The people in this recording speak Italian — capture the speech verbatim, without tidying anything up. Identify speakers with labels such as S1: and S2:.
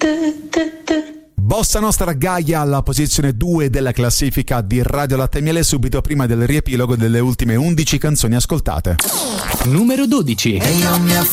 S1: Bossa Nostra Gaia alla posizione due della classifica di Radio Latte e Miele, subito prima del riepilogo delle ultime undici canzoni ascoltate.
S2: Numero dodici.
S3: E io mi